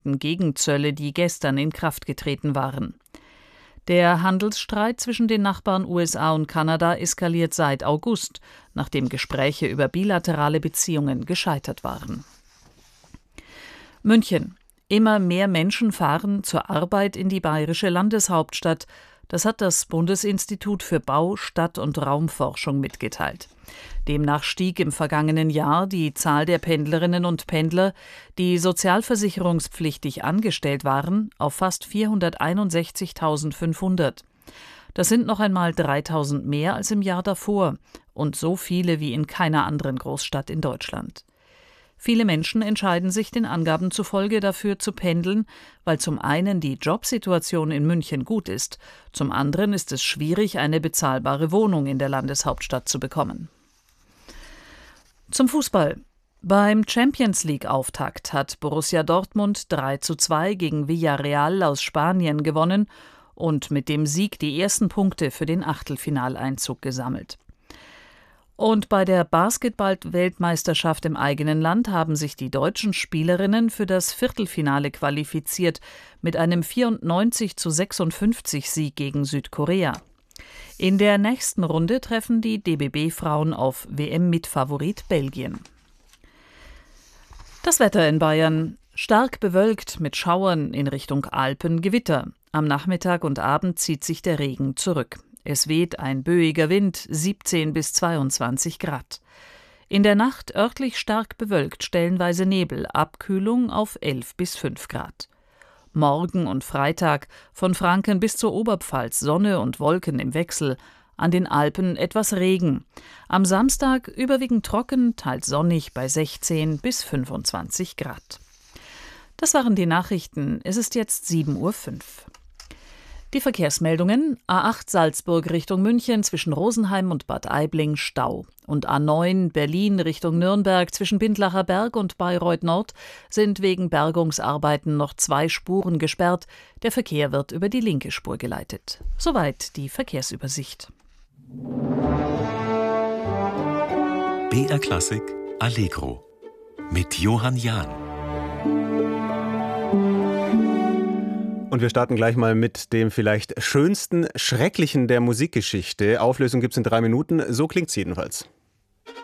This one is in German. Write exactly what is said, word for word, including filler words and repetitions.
angekündigten Gegenzölle, die gestern in Kraft getreten waren. Der Handelsstreit zwischen den Nachbarn U S A und Kanada eskaliert seit August, nachdem Gespräche über bilaterale Beziehungen gescheitert waren. München. Immer mehr Menschen fahren zur Arbeit in die bayerische Landeshauptstadt. Das hat das Bundesinstitut für Bau-, Stadt- und Raumforschung mitgeteilt. Demnach stieg im vergangenen Jahr die Zahl der Pendlerinnen und Pendler, die sozialversicherungspflichtig angestellt waren, auf fast vierhunderteinundsechzigtausendfünfhundert. Das sind noch einmal dreitausend mehr als im Jahr davor und so viele wie in keiner anderen Großstadt in Deutschland. Viele Menschen entscheiden sich den Angaben zufolge dafür zu pendeln, weil zum einen die Jobsituation in München gut ist, zum anderen ist es schwierig, eine bezahlbare Wohnung in der Landeshauptstadt zu bekommen. Zum Fußball. Beim Champions-League-Auftakt hat Borussia Dortmund drei zu zwei gegen Villarreal aus Spanien gewonnen und mit dem Sieg die ersten Punkte für den Achtelfinaleinzug gesammelt. Und bei der Basketball-Weltmeisterschaft im eigenen Land haben sich die deutschen Spielerinnen für das Viertelfinale qualifiziert mit einem vierundneunzig zu sechsundfünfzig Sieg gegen Südkorea. In der nächsten Runde treffen die D B B-Frauen auf W M-Mitfavorit Belgien. Das Wetter in Bayern. Stark bewölkt mit Schauern in Richtung Alpen, Gewitter. Am Nachmittag und Abend zieht sich der Regen zurück. Es weht ein böiger Wind, siebzehn bis zweiundzwanzig Grad. In der Nacht örtlich stark bewölkt, stellenweise Nebel, Abkühlung auf elf bis fünf Grad. Morgen und Freitag von Franken bis zur Oberpfalz Sonne und Wolken im Wechsel, an den Alpen etwas Regen. Am Samstag überwiegend trocken, teils sonnig bei sechzehn bis fünfundzwanzig Grad. Das waren die Nachrichten. Es ist jetzt sieben Uhr fünf. Die Verkehrsmeldungen: A acht Salzburg Richtung München zwischen Rosenheim und Bad Aibling Stau und A neun Berlin Richtung Nürnberg zwischen Bindlacher Berg und Bayreuth Nord sind wegen Bergungsarbeiten noch zwei Spuren gesperrt. Der Verkehr wird über die linke Spur geleitet. Soweit die Verkehrsübersicht. B R Klassik Allegro mit Johann Jahn. Und wir starten gleich mal mit dem vielleicht schönsten, schrecklichen der Musikgeschichte. Auflösung gibt's in drei Minuten. So klingt's jedenfalls.